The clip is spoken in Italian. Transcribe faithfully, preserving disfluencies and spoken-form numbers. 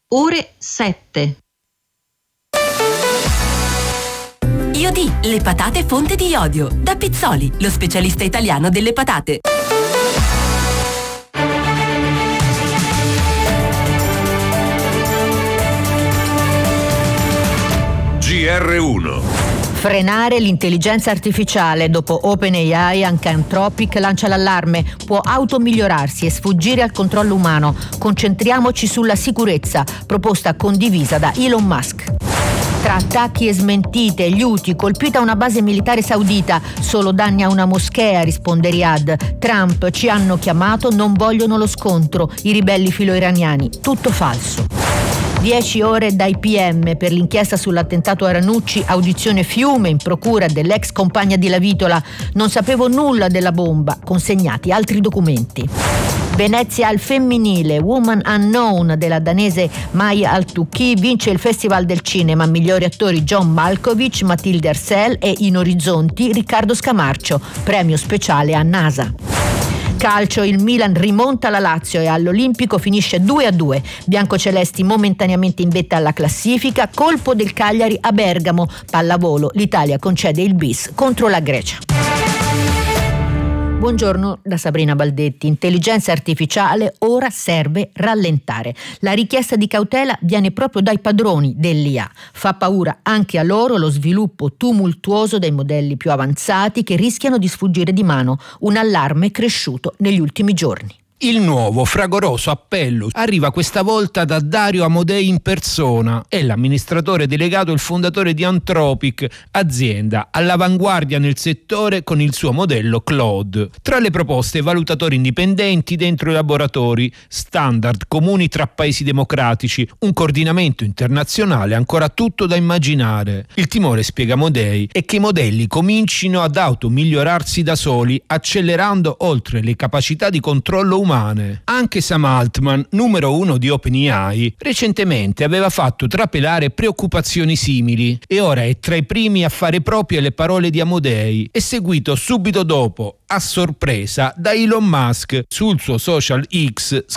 ore sette. Iodi, le patate fonte di iodio. Da Pizzoli, lo specialista italiano delle patate. G R uno. Frenare l'intelligenza artificiale. Dopo OpenAI, anche Anthropic lancia l'allarme. Può automigliorarsi e sfuggire al controllo umano. Concentriamoci sulla sicurezza. Proposta condivisa da Elon Musk. Tra attacchi e smentite, gli Houthi, colpita una base militare saudita, solo danni a una moschea, risponde Riyadh. Trump, ci hanno chiamato, non vogliono lo scontro, i ribelli filo-iraniani, tutto falso. Dieci ore dai P M per l'inchiesta sull'attentato a Ranucci, audizione Fiume in procura dell'ex compagna di Lavitola. Non sapevo nulla della bomba, consegnati altri documenti. Venezia al femminile, Woman Unknown della danese Maya Al-Tukki vince il Festival del Cinema, migliori attori John Malkovich, Matilde Arsel e in Orizzonti Riccardo Scamarcio, premio speciale a NASA. Calcio, il Milan rimonta la Lazio e all'Olimpico finisce due a due. Biancocelesti momentaneamente in vetta alla classifica, colpo del Cagliari a Bergamo. Pallavolo, l'Italia concede il bis contro la Grecia. Buongiorno da Sabrina Baldetti. Intelligenza artificiale, ora serve rallentare. La richiesta di cautela viene proprio dai padroni dell'I A. Fa paura anche a loro lo sviluppo tumultuoso dei modelli più avanzati che rischiano di sfuggire di mano. Un allarme cresciuto negli ultimi giorni. Il nuovo fragoroso appello arriva questa volta da Dario Amodei in persona. È l'amministratore delegato e il fondatore di Anthropic, azienda all'avanguardia nel settore con il suo modello Claude. Tra le proposte, valutatori indipendenti dentro i laboratori, standard comuni tra paesi democratici, un coordinamento internazionale, ancora tutto da immaginare. Il timore, spiega Amodei, è che i modelli comincino ad automigliorarsi da soli, accelerando oltre le capacità di controllo umano. Umane. Anche Sam Altman, numero uno di OpenAI, recentemente aveva fatto trapelare preoccupazioni simili e ora è tra i primi a fare proprie le parole di Amodei e seguito subito dopo, a sorpresa, da Elon Musk sul suo social X,